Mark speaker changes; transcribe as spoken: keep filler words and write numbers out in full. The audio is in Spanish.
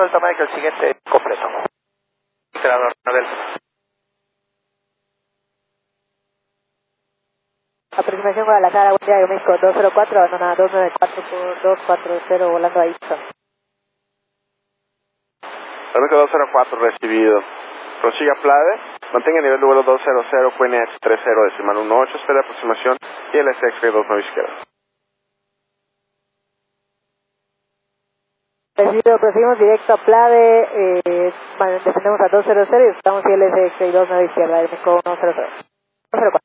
Speaker 1: Delta Mike, el siguiente completo. Operador Delta.
Speaker 2: Aproximación Guadalajara, buen día, México dos cero cuatro, abandona dos nueve cuatro por dos cuatro cero, volando a Houston.
Speaker 3: México dos cero cuatro, recibido. Prosiga Plade, mantenga nivel de vuelo dos cero cero, Q N H treinta, decimal uno ocho, espera aproximación y L S X dos nueve izquierda.
Speaker 2: Recibido, proseguimos directo a Plade, eh, descendemos a dos cero cero y estamos I L S X dos nueve izquierda, México uno cero cero. uno cero cuatro.